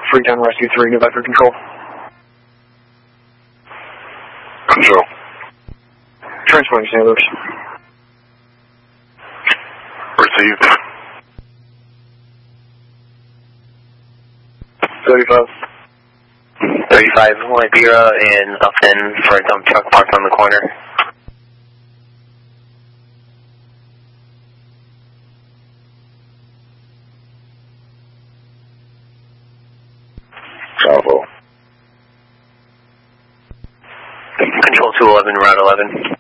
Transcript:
Freetown Rescue 3, New Bedford Control. Control. Transporting St. Louis. Received. 35. 35, Libera and Upton for a dump truck parked on the corner. Bravo. Control 211, Route 11.